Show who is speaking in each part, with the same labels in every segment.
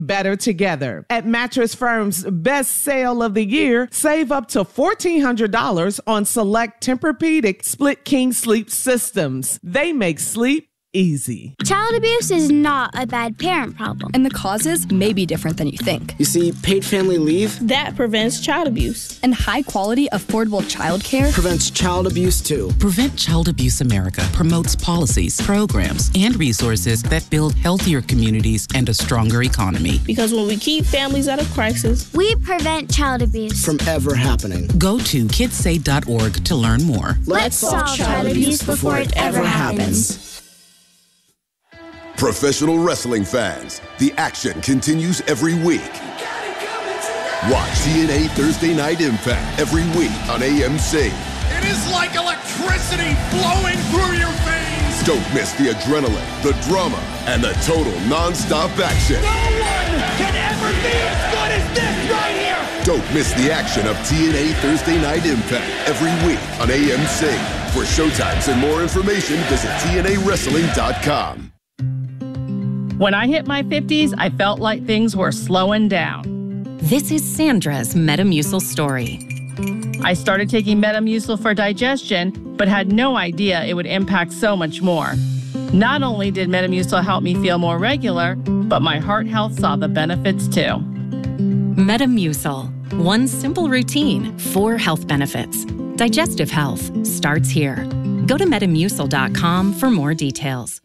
Speaker 1: better together. At Mattress Firm's best sale of the year, save up to $1,400 on select Tempur-Pedic split king sleep systems. They make sleep easy.
Speaker 2: Child abuse is not a bad parent problem.
Speaker 3: And the causes may be different than you think.
Speaker 4: You see, paid family leave
Speaker 5: that prevents child abuse.
Speaker 3: And high-quality, affordable child care
Speaker 4: prevents child abuse, too.
Speaker 6: Prevent Child Abuse America promotes policies, programs, and resources that build healthier communities and a stronger economy.
Speaker 5: Because when we keep families out of crisis,
Speaker 2: we prevent child abuse
Speaker 4: from ever happening.
Speaker 6: Go to kidssay.org to learn more.
Speaker 2: Let's solve child abuse before it ever happens.
Speaker 7: Professional wrestling fans, the action continues every week. Watch TNA Thursday Night Impact every week on AMC.
Speaker 8: It is like electricity flowing through your veins.
Speaker 7: Don't miss the adrenaline, the drama, and the total non-stop action.
Speaker 8: No one can ever be as good as this right here.
Speaker 7: Don't miss the action of TNA Thursday Night Impact every week on AMC. For showtimes and more information, visit TNAWrestling.com.
Speaker 9: When I hit my 50s, I felt like things were slowing down.
Speaker 10: This is Sandra's Metamucil story.
Speaker 9: I started taking Metamucil for digestion, but had no idea it would impact so much more. Not only did Metamucil help me feel more regular, but my heart health saw the benefits too.
Speaker 10: Metamucil. One simple routine, 4 health benefits. Digestive health starts here. Go to Metamucil.com for more details.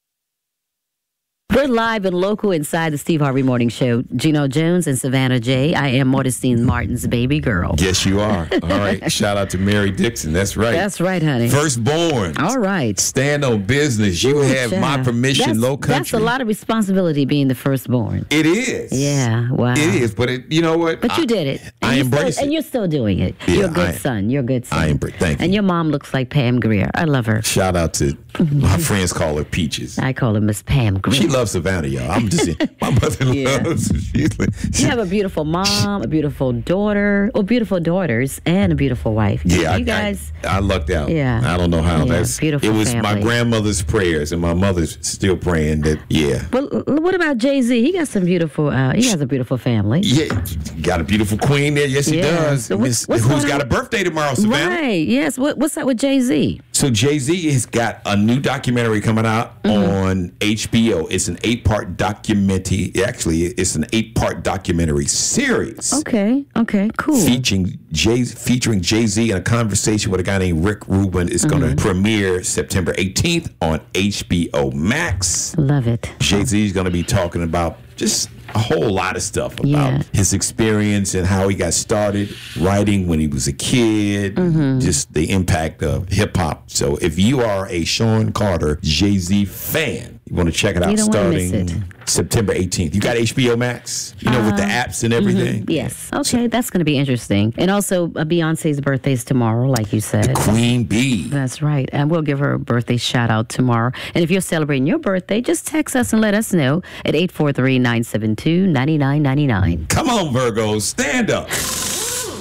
Speaker 11: We're live and local inside the Steve Harvey Morning Show. Gino Jones and Savannah J. I am Modestine Martin's baby girl.
Speaker 12: Yes, you are. All right. Shout out to Mary Dixon. That's right.
Speaker 11: That's right, honey.
Speaker 12: Firstborn.
Speaker 11: All right.
Speaker 12: Stand on business. You have my permission, low country.
Speaker 11: That's a lot of responsibility being the firstborn.
Speaker 12: It is.
Speaker 11: Yeah, wow.
Speaker 12: It is, but you know what?
Speaker 11: But you did it.
Speaker 12: I embrace it.
Speaker 11: And you're still doing it. Yeah, you're a good son. You're a good son.
Speaker 12: Thank you.
Speaker 11: And your mom looks like Pam Grier. I love her.
Speaker 12: Shout out to my friends call her Peaches.
Speaker 11: I call her Miss Pam Grier.
Speaker 12: She loves Savannah, y'all. I'm just saying, my mother loves her.
Speaker 11: You have a beautiful mom, a beautiful daughter, or beautiful daughters, and a beautiful wife.
Speaker 12: Yeah,
Speaker 11: you guys.
Speaker 12: I lucked out.
Speaker 11: Yeah,
Speaker 12: I don't know how that's.
Speaker 11: Beautiful.
Speaker 12: It was
Speaker 11: family.
Speaker 12: My grandmother's prayers, and my mother's still praying that. Yeah.
Speaker 11: Well, what about Jay-Z? He got some beautiful. He has a beautiful family.
Speaker 12: Yeah, got a beautiful queen there. Yes, he does.
Speaker 11: So who's
Speaker 12: got a birthday tomorrow, Savannah?
Speaker 11: Right. Yes. What's up with Jay-Z?
Speaker 12: So Jay-Z has got a new documentary coming out on HBO. It's an 8-part documentary. Actually, it's an 8-part documentary series.
Speaker 11: Okay, cool.
Speaker 12: Featuring Jay-Z in a conversation with a guy named Rick Rubin. It's going to premiere September 18th on HBO Max.
Speaker 11: Love it.
Speaker 12: Jay-Z is going to be talking about just a whole lot of stuff about his experience and how he got started writing when he was a kid, just the impact of hip-hop. So if you are a Sean Carter Jay-Z fan, you want to check it out starting September 18th. You got HBO Max, with the apps and everything?
Speaker 11: Yes. Okay, that's going to be interesting. And also, Beyonce's birthday is tomorrow, like you said.
Speaker 12: The Queen Bee.
Speaker 11: That's right. And we'll give her a birthday shout-out tomorrow. And if you're celebrating your birthday, just text us and let us know at 843-972-9999.
Speaker 12: Come on, Virgos, stand up.